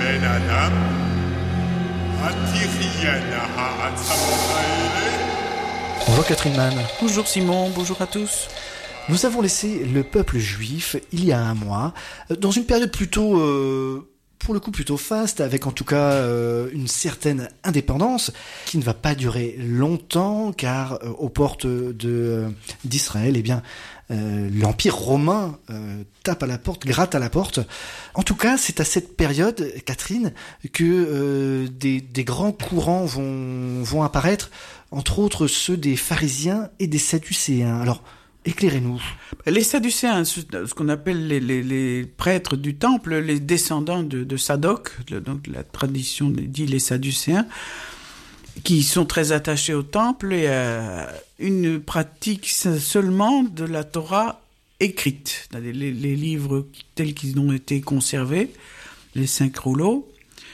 Bonjour Catherine Mann. Bonjour Simon, bonjour à tous. Nous avons laissé le peuple juif il y a un mois, dans une période plutôt, pour le coup plutôt faste, avec en tout cas une certaine indépendance qui ne va pas durer longtemps, car aux portes d'Israël, eh bien, l'Empire romain tape à la porte, gratte à la porte. En tout cas, c'est à cette période, Catherine, que des grands courants vont apparaître, entre autres ceux des pharisiens et des sadducéens. Alors, éclairez-nous. Les Sadducéens, ce qu'on appelle les prêtres du temple, les descendants de Sadoc, donc la tradition dit les Sadducéens, qui sont très attachés au temple et à une pratique seulement de la Torah écrite, les livres tels qu'ils ont été conservés, les 5 rouleaux,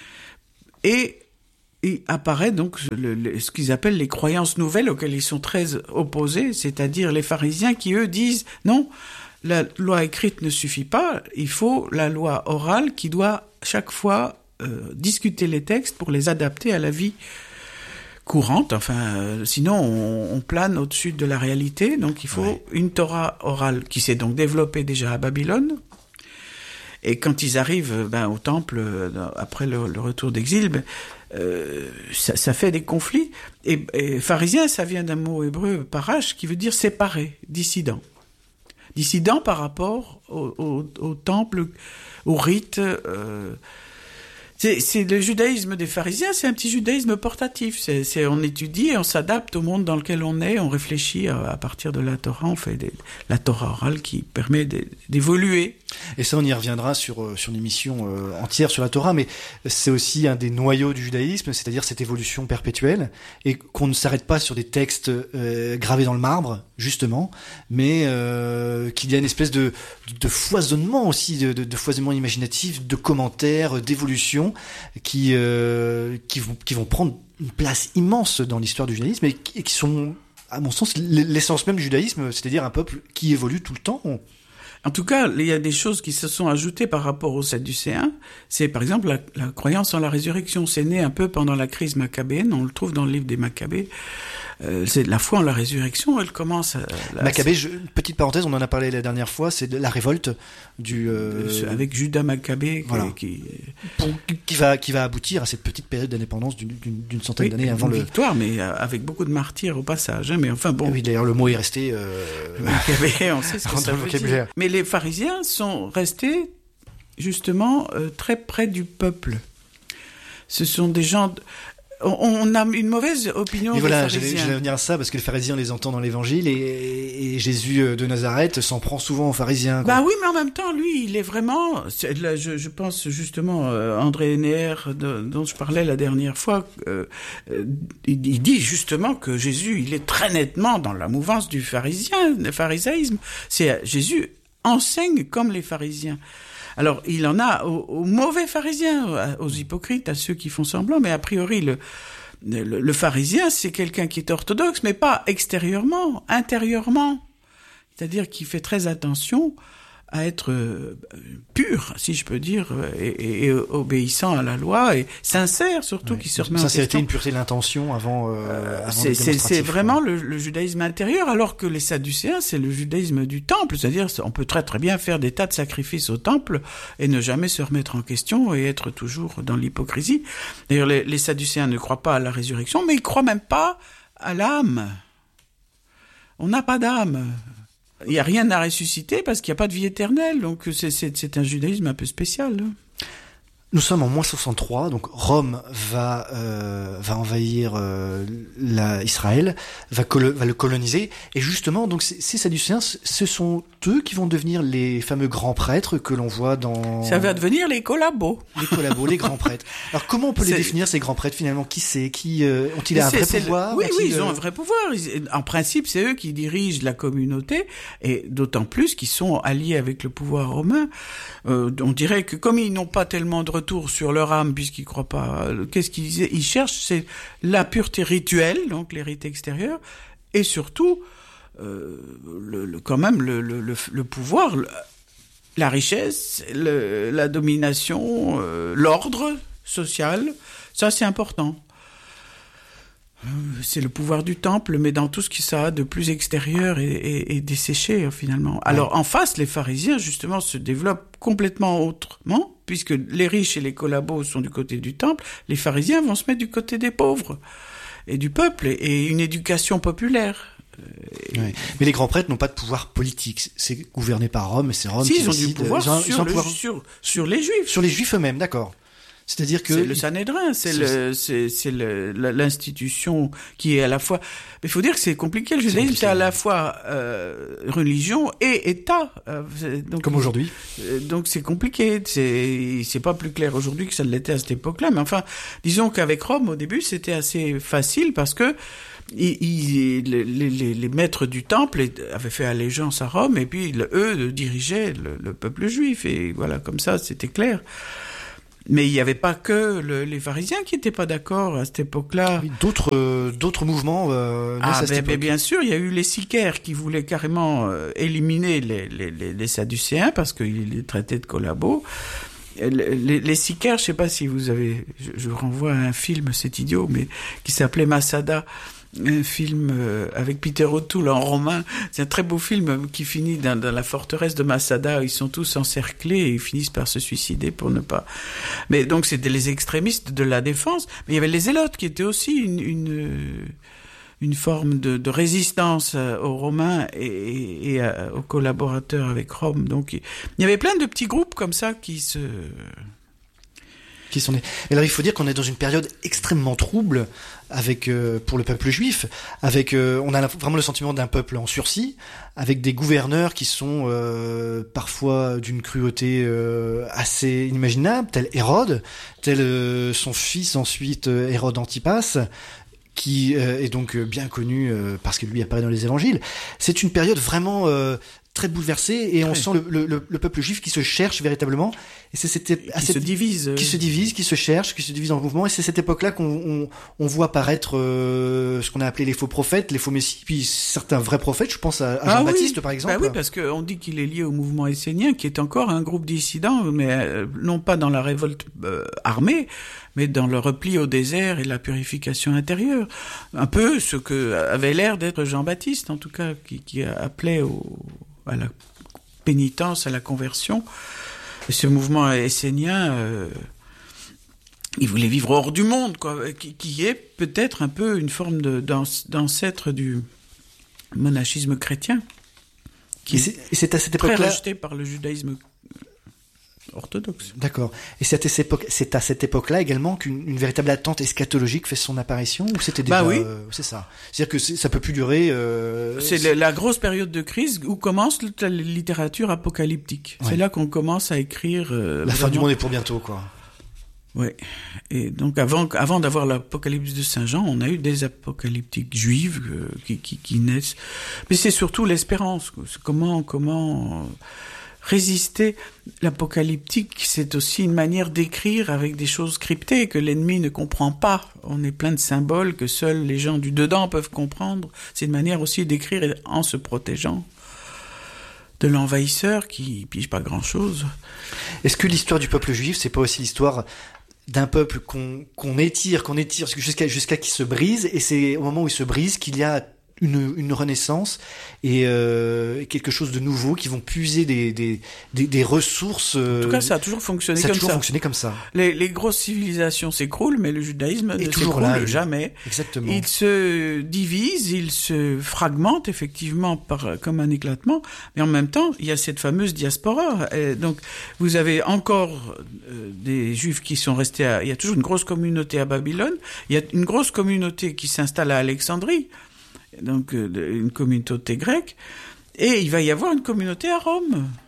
et apparaît donc ce qu'ils appellent les croyances nouvelles auxquelles ils sont très opposés, c'est-à-dire les pharisiens qui, eux, disent « Non, la loi écrite ne suffit pas, il faut la loi orale qui doit chaque fois discuter les textes pour les adapter à la vie courante, sinon on plane au-dessus de la réalité, donc il faut une Torah orale qui s'est donc développée déjà à Babylone. Et quand ils arrivent au temple, après le retour d'exil, ça fait des conflits. Et pharisien, ça vient d'un mot hébreu, parash, qui veut dire séparé, dissident. Dissident par rapport au temple, au rite. C'est le judaïsme des pharisiens, c'est un petit judaïsme portatif. On étudie et on s'adapte au monde dans lequel on est, on réfléchit à partir de la Torah, on fait la Torah orale qui permet d'évoluer. Et ça, on y reviendra sur une émission entière sur la Torah, mais c'est aussi un des noyaux du judaïsme, c'est-à-dire cette évolution perpétuelle, et qu'on ne s'arrête pas sur des textes gravés dans le marbre, justement, mais qu'il y a une espèce de foisonnement aussi, de foisonnement imaginatif, de commentaires, d'évolution, qui vont prendre une place immense dans l'histoire du judaïsme, et qui sont, à mon sens, l'essence même du judaïsme, c'est-à-dire un peuple qui évolue tout le temps. En tout cas, il y a des choses qui se sont ajoutées par rapport aux Sadducéens. C'est par exemple la croyance en la résurrection. C'est né un peu pendant la crise maccabéenne. On le trouve dans le livre des Maccabées. C'est la foi en la résurrection. Elle commence. Maccabée, petite parenthèse, on en a parlé la dernière fois. C'est de la révolte avec Judas Maccabée, voilà. qui va aboutir à cette petite période d'indépendance d'une centaine d'années avant le victoire, mais avec beaucoup de martyrs au passage. Mais enfin bon. Oui, d'ailleurs, le mot est resté. Maccabée, on sait ce que ça veut dire. Mais les pharisiens sont restés justement très près du peuple. Ce sont des gens. On a une mauvaise opinion des pharisiens. J'allais venir à ça parce que les pharisiens on les entend dans l'évangile et Jésus de Nazareth s'en prend souvent aux pharisiens. Bah oui, mais en même temps, lui, il est vraiment. Là, je pense justement André Neher dont je parlais la dernière fois. Il dit justement que Jésus, il est très nettement dans la mouvance du pharisaïsme. Jésus enseigne comme les pharisiens. Alors, il en a aux mauvais pharisiens, aux hypocrites, à ceux qui font semblant, mais a priori, le pharisien, c'est quelqu'un qui est orthodoxe, mais pas extérieurement, intérieurement. C'est-à-dire qu'il fait très attention à être pur, si je peux dire, et obéissant à la loi, et sincère surtout, qui se remet en question. Sincérité, une pureté de l'intention avant c'est vraiment le judaïsme intérieur, alors que les Sadducéens, c'est le judaïsme du temple, c'est-à-dire on peut très très bien faire des tas de sacrifices au temple et ne jamais se remettre en question et être toujours dans l'hypocrisie. D'ailleurs, les Sadducéens ne croient pas à la résurrection, mais ils croient même pas à l'âme. On n'a pas d'âme. Il n'y a rien à ressusciter parce qu'il n'y a pas de vie éternelle. Donc c'est un judaïsme un peu spécial. Nous sommes en moins 63, donc Rome va envahir Israël, va le coloniser, et justement, donc ces Sadducéens, ce sont eux qui vont devenir les fameux grands prêtres que l'on voit dans. Ça va devenir les collabos. Les grands prêtres. Alors comment on peut les définir, ces grands prêtres, finalement? Qui ont-ils un vrai pouvoir? Oui, ils ont un vrai pouvoir. En principe, c'est eux qui dirigent la communauté, et d'autant plus qu'ils sont alliés avec le pouvoir romain. On dirait que comme ils n'ont pas tellement de retour sur leur âme, puisqu'ils croient pas, qu'est-ce qu'ils cherchent? C'est la pureté rituelle, donc les rites extérieurs, et surtout, quand même, le pouvoir, la richesse, la domination, l'ordre social, ça c'est important. C'est le pouvoir du temple, mais dans tout ce qui ça a de plus extérieur et desséché, finalement. Alors, en face, les pharisiens, justement, se développent complètement autrement, puisque les riches et les collabos sont du côté du temple, les pharisiens vont se mettre du côté des pauvres et du peuple, et une éducation populaire. Ouais. Mais les grands prêtres n'ont pas de pouvoir politique. C'est gouverné par Rome, et c'est Rome qui décide. Ils ont du pouvoir sur les Juifs. Sur les Juifs eux-mêmes, d'accord. C'est-à-dire que c'est le Sanhédrin, c'est l'institution qui est à la fois. Il faut dire que c'est compliqué. Le judaïsme, c'est à la fois religion et État. Donc, comme aujourd'hui. Donc c'est compliqué. C'est pas plus clair aujourd'hui que ça l'était à cette époque-là. Mais enfin, disons qu'avec Rome, au début, c'était assez facile parce que les maîtres du temple avaient fait allégeance à Rome et puis eux dirigeaient le peuple juif. Et voilà, comme ça, c'était clair. Mais il n'y avait pas que les pharisiens qui n'étaient pas d'accord à cette époque-là. Oui, d'autres mouvements à cette époque. Mais bien sûr, il y a eu les sicaires qui voulaient carrément éliminer les sadducéens parce qu'ils les traitaient de collabos. Les sicaires, je ne sais pas si vous avez... Je renvoie à un film, c'est idiot, mais qui s'appelait Masada. Un film avec Peter O'Toole en romain. C'est un très beau film qui finit dans la forteresse de Masada. Ils sont tous encerclés et ils finissent par se suicider pour ne pas... Mais donc c'était les extrémistes de la défense. Mais il y avait les zélotes qui étaient aussi une forme de résistance aux Romains et aux collaborateurs avec Rome. Donc il y avait plein de petits groupes comme ça qui sont nés. Et alors il faut dire qu'on est dans une période extrêmement trouble avec pour le peuple juif, avec on a vraiment le sentiment d'un peuple en sursis, avec des gouverneurs qui sont parfois d'une cruauté assez inimaginable, tel Hérode, tel son fils ensuite Hérode Antipas, qui est donc bien connu parce que lui apparaît dans les évangiles. C'est une période vraiment très bouleversée et on sent le peuple juif qui se cherche véritablement et c'est se divise, qui se cherche, qui se divise en mouvement et c'est cette époque-là qu'on voit apparaître ce qu'on a appelé les faux prophètes, les faux messies, puis certains vrais prophètes. Je pense à Jean-Baptiste par exemple. Oui, parce qu'on dit qu'il est lié au mouvement essénien, qui est encore un groupe dissident, mais non pas dans la révolte armée, mais dans le repli au désert et la purification intérieure. Un peu ce que avait l'air d'être Jean-Baptiste, en tout cas, qui appelait à la pénitence, à la conversion. Et ce mouvement essénien, il voulait vivre hors du monde, quoi, qui est peut-être un peu une forme d'ancêtre du monachisme chrétien, qui c'est à cette époque-là très rejeté par le judaïsme orthodoxe. D'accord. Et c'est à cette époque-là également qu'une véritable attente eschatologique fait son apparition, ou c'était déjà... oui. C'est ça. C'est-à-dire que ça peut plus durer... C'est la grosse période de crise où commence la littérature apocalyptique. Ouais. C'est là qu'on commence à écrire... la fin du monde est pour bientôt, quoi. Oui. Et donc avant d'avoir l'apocalypse de Saint Jean, on a eu des apocalyptiques juives qui naissent. Mais c'est surtout l'espérance. C'est comment résister. L'apocalyptique, c'est aussi une manière d'écrire avec des choses cryptées que l'ennemi ne comprend pas. On est plein de symboles que seuls les gens du dedans peuvent comprendre. C'est une manière aussi d'écrire en se protégeant de l'envahisseur qui pige pas grand-chose. Est-ce que l'histoire du peuple juif, c'est pas aussi l'histoire d'un peuple qu'on étire jusqu'à qu'il se brise, et c'est au moment où il se brise qu'il y a une renaissance et quelque chose de nouveau qui vont puiser des ressources. En tout cas, ça a toujours fonctionné comme ça. Ça a toujours fonctionné comme ça. Les grosses civilisations s'écroulent, mais le judaïsme ne s'écroule jamais. Exactement. Il se divise, il se fragmente effectivement comme un éclatement, mais en même temps, il y a cette fameuse diaspora. Et donc, vous avez encore des Juifs qui sont restés il y a toujours une grosse communauté à Babylone, il y a une grosse communauté qui s'installe à Alexandrie, donc une communauté grecque, et il va y avoir une communauté à Rome.